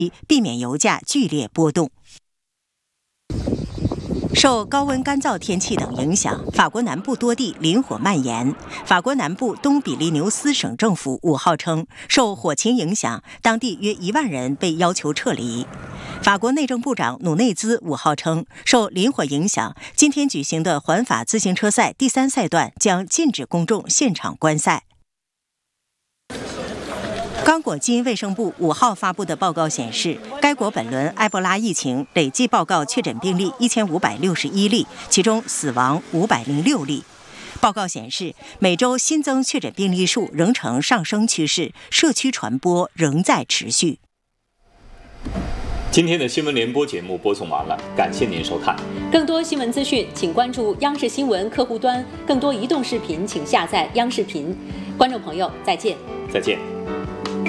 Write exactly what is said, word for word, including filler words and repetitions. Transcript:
避免油价剧烈波动。受高温干燥天气等影响，法国南部多地林火蔓延。法国南部东比利牛斯省政府五号称，受火情影响，当地约一万人被要求撤离。法国内政部长努内兹五号称，受林火影响，今天举行的环法自行车赛第三赛段将禁止公众现场观赛。刚果金卫生部五号发布的报告显示，该国本轮埃博拉疫情累计报告确诊病例一千五百六十一例，其中死亡五百零六例。报告显示，每周新增确诊病例数仍呈上升趋势，社区传播仍在持续。 今天的新闻联播节目播送完了，感谢您收看。 更多新闻资讯，请关注央视新闻客户端。更多移动视频，请下载央视频。观众朋友，再见。 再见。